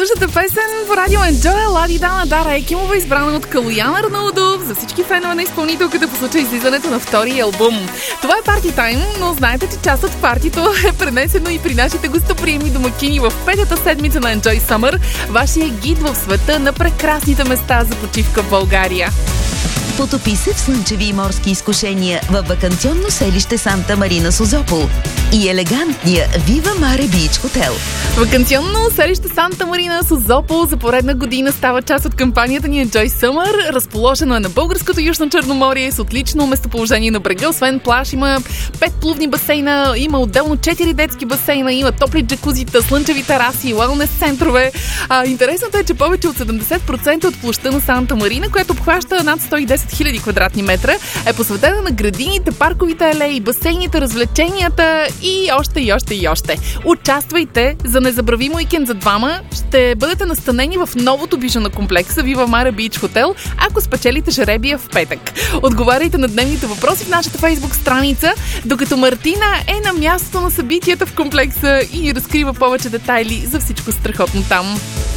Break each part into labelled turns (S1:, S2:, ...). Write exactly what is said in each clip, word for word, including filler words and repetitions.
S1: Следващата песен в радио Enjoy Лади Дана Дара Екимова, избрана от Калоян Арнаудов за всички фенове на изпълнителката по случай излизането на втори албум. Това е Парти Тайм, но знаете, че част от партито е пренесено и при нашите гостоприемни домакини в петата седмица на Enjoy Summer, вашия гид в света на прекрасните места за почивка в България.
S2: Потопи се в слънчеви и морски изкушения във ваканционно селище Санта Марина Созопол и елегантния Viva Mare Beach Hotel.
S1: Ваканционно селище Санта Марина Созопол за поредна година става част от кампанията ни Enjoy Summer. Разположено е на българското Южно Черноморие с отлично местоположение на брега. Освен плаж, има пет плувни басейна, има отделно четири детски басейна, има топли джакузита, слънчеви тераси, уелнес центрове. А, интересното е, че повече от седемдесет процента от площта на Санта Марина, която обхваща над сто и десет хиляди квадратни метра, е посветена на градините, парковите алеи, басейните, развлеченията и още и още и още. Участвайте за незабравим уикенд за двама. Ще бъдете настанени в новото биже на комплекса Viva Mare Beach Hotel, ако спечелите жеребия в петък. Отговаряйте на дневните въпроси в нашата фейсбук страница, докато Мартина е на мястото на събитията в комплекса и разкрива повече детайли за всичко страхотно там.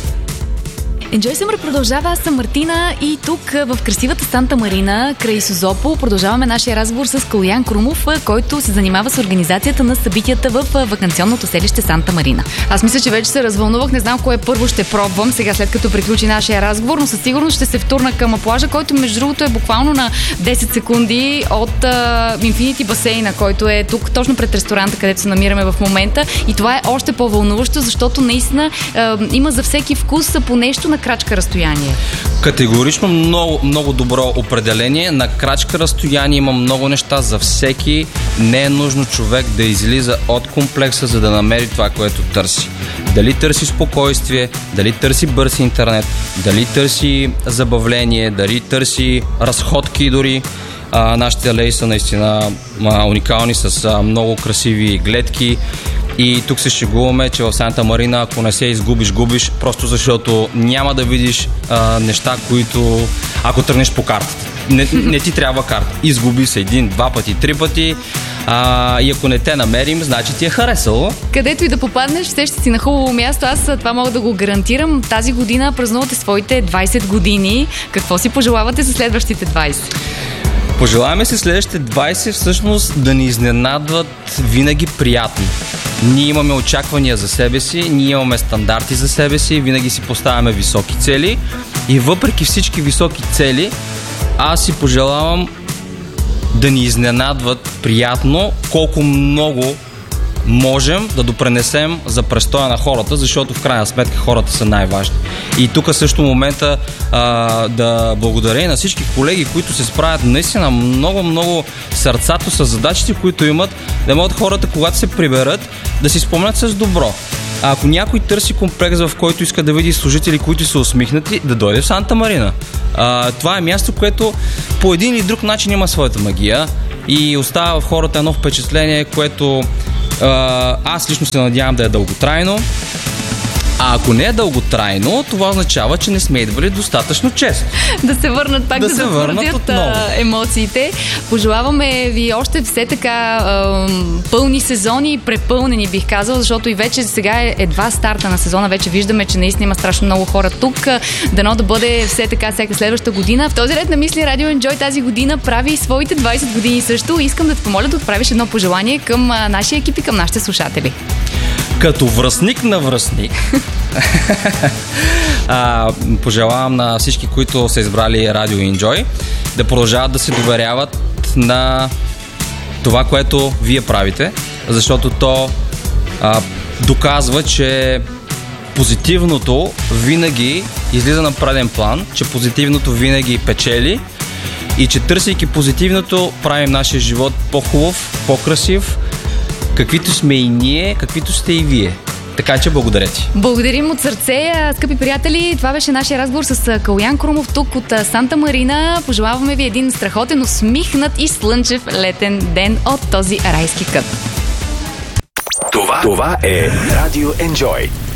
S3: Enjoy Summer продължава. Аз съм Мартина и тук в красивата Санта Марина, край Созопол, продължаваме нашия разговор с Калоян Крумов, който се занимава с организацията на събитията в ваканционното селище Санта Марина.
S4: Аз мисля, че вече се развълнувах. Не знам кое първо ще пробвам сега, след като приключи нашия разговор, но със сигурност ще се втурна към плажа, който между другото е буквално на десет секунди от uh, Infinity басейна, който е тук точно пред ресторанта, където се намираме в момента. И това е още по-вълнуващо, защото наистина uh, има за всеки вкус по нещо на крачка разстояние.
S5: Категорично много, много добро определение. На крачка разстояние има много неща за всеки. Не е нужно човек да излиза от комплекса, за да намери това, което търси. Дали търси спокойствие, дали търси бърз интернет, дали търси забавление, дали търси разходки дори. А, нашите алеи са наистина а, уникални с а, много красиви гледки. И тук се шегуваме, че в Санта Марина, ако не се изгубиш, губиш, просто защото няма да видиш а, неща, които ако тръгнеш по картата. Не, не ти трябва карта. Изгуби се един, два пъти, три пъти а, и ако не те намерим, значи ти е харесало.
S4: Където и да попаднеш, ще си на хубаво място. Аз това мога да го гарантирам. Тази година празнувате своите двайсет години. Какво си пожелавате за следващите двайсет?
S5: Пожелаваме си следващите двайсет всъщност да ни изненадват винаги приятно. Ние имаме очаквания за себе си, ние имаме стандарти за себе си, винаги си поставяме високи цели и въпреки всички високи цели, аз си пожелавам да ни изненадват приятно колко много можем да допренесем за престоя на хората, защото в крайна сметка хората са най-важни. И тук също момента а, да благодаря и на всички колеги, които се справят наистина много-много сърцато с задачите, които имат, да могат хората, когато се приберат, да си спомнят с добро. А ако някой търси комплекс, в който иска да види служители, които са усмихнати, да дойде в Санта Марина. А, това е място, което по един или друг начин има своята магия и остава в хората едно впечатление, което Uh, аз лично се надявам да е дълготрайно. А ако не е дълготрайно, това означава, че не сме идвали достатъчно често.
S4: Да се върнат пак да,
S5: да
S4: се затвърдят емоциите. Пожелаваме ви още все така е, пълни сезони, препълнени бих казал, защото и вече сега е едва старта на сезона, вече виждаме, че наистина има страшно много хора тук. Дано да бъде все така всяка следваща година. В този ред на мисли Радио Enjoy тази година прави и своите двайсет години също. Искам да те помоля да отправиш едно пожелание към нашия екип и към нашите слушатели.
S5: Като връстник на връстник а, пожелавам на всички, които са избрали Радио Enjoy, да продължават да се доверяват на това, което вие правите, защото то а, доказва, че позитивното винаги излиза на преден план, че позитивното винаги печели и че търсейки позитивното правим нашия живот по-хубав, по-красив, каквито сме и ние, каквито сте и вие. Така че благодаря ти.
S4: Благодарим от сърце, скъпи приятели. Това беше нашия разговор с Калоян Крумов тук от Санта Марина. Пожелаваме ви един страхотен, усмихнат и слънчев летен ден от този райски кът.
S6: Това, това е Радио Enjoy.